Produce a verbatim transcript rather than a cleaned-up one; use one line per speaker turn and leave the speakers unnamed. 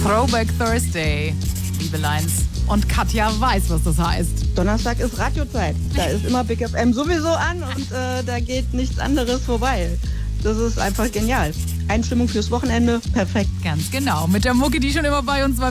Throwback Thursday, liebe Lines. Und Katja weiß, was das heißt.
Donnerstag ist Radiozeit. Da ist immer Big F M sowieso an und äh, da geht nichts anderes vorbei. Das ist einfach genial. Einstimmung fürs Wochenende, perfekt.
Ganz genau. Mit der Mucke, die schon immer bei uns war.